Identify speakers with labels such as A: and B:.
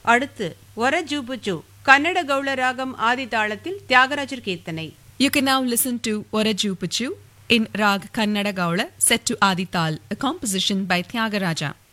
A: அடுத்து ஒரஜூபுஜு கன்னட கௌள ராகம் ஆதி தாளத்தில் தியாகராஜர் கீர்த்தனை.
B: You can now listen to Orajupuchu in Rag Kannada Gaula set to Adi Tal, a composition by Tyagaraja.